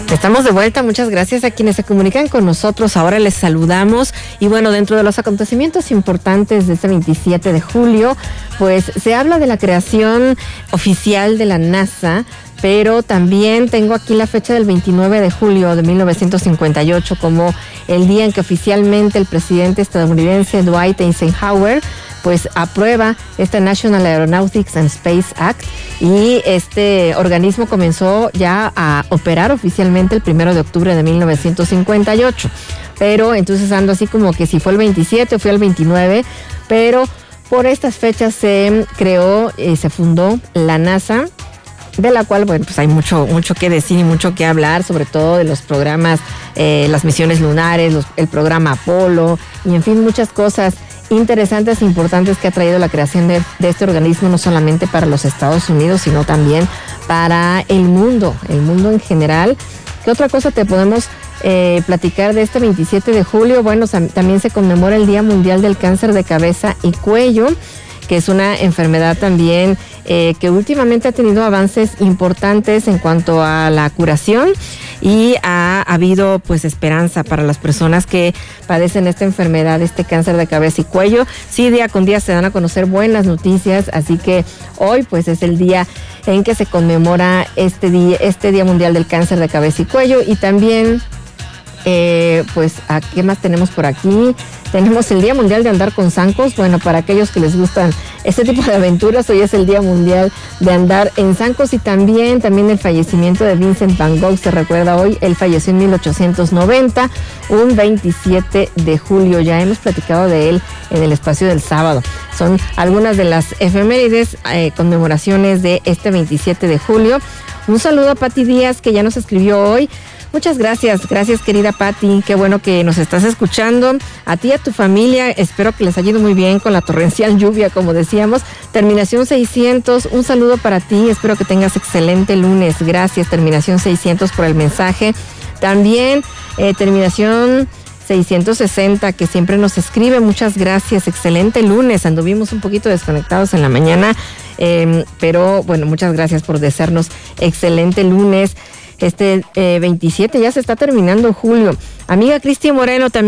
Estamos de vuelta, muchas gracias a quienes se comunican con nosotros. Ahora les saludamos y bueno, dentro de los acontecimientos importantes de este 27 de julio, pues se habla de la creación oficial de la NASA, pero también tengo aquí la fecha del 29 de julio de 1958 como el día en que oficialmente el presidente estadounidense Dwight Eisenhower pues aprueba esta National Aeronautics and Space Act y este organismo comenzó ya a operar oficialmente el 1 de octubre de 1958. Pero entonces ando así como que si fue el 27 o fue el 29, pero por estas fechas se creó, se fundó la NASA, de la cual, bueno, pues hay mucho que decir y mucho que hablar, sobre todo de los programas, las misiones lunares, el programa Apolo y en fin, muchas cosas interesantes e importantes que ha traído la creación de este organismo, no solamente para los Estados Unidos, sino también para el mundo en general. ¿Qué otra cosa te podemos platicar de este 27 de julio? Bueno, también se conmemora el Día Mundial del Cáncer de Cabeza y Cuello, que es una enfermedad también que últimamente ha tenido avances importantes en cuanto a la curación y ha habido pues esperanza para las personas que padecen esta enfermedad, este cáncer de cabeza y cuello. Sí, día con día se dan a conocer buenas noticias, así que hoy pues es el día en que se conmemora este Día Mundial del Cáncer de Cabeza y Cuello. Y también pues, ¿qué más tenemos por aquí? Tenemos el Día Mundial de Andar con Zancos. Bueno, para aquellos que les gustan este tipo de aventuras, hoy es el Día Mundial de Andar en Zancos. Y también el fallecimiento de Vincent Van Gogh se recuerda hoy. Él falleció en 1890, un 27 de julio. Ya hemos platicado de él en el espacio del sábado. Son algunas de las efemérides, conmemoraciones de este 27 de julio. Un saludo a Pati Díaz, que ya nos escribió hoy. Muchas gracias querida Pati, qué bueno que nos estás escuchando. A ti y a tu familia, espero que les haya ido muy bien con la torrencial lluvia, como decíamos. Terminación 600, un saludo para ti, espero que tengas excelente lunes. Gracias, terminación 600, por el mensaje. También terminación 660, que siempre nos escribe, muchas gracias, excelente lunes. Anduvimos un poquito desconectados en la mañana, pero bueno, muchas gracias por desearnos excelente lunes. 27, ya se está terminando julio. Amiga Cristi Moreno, también